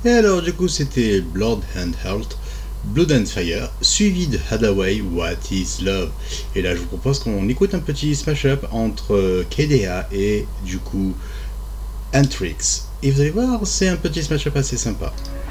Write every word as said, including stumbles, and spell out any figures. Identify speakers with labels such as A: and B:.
A: Et alors du coup c'était Blood and Health, Blood and Fire, suivi de Hadaway, What is Love. Et là je vous propose qu'on écoute un petit smash-up entre K D A et du coup Anthrax. Et vous allez voir, c'est un petit smash-up assez sympa.